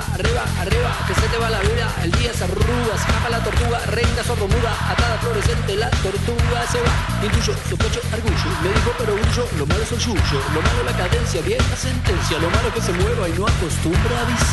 arriba, arriba, que se te va la vida. El día se arruga, se escapa la tortuga, reina sordomuda, atada fluorescente, la tortuga se va. Intuyo, sospecho, argullo, me dijo pero grullo, lo malo es el yuyo, lo malo la cadencia, vieja sentencia, lo malo que se mueva y no acostumbra a avisar.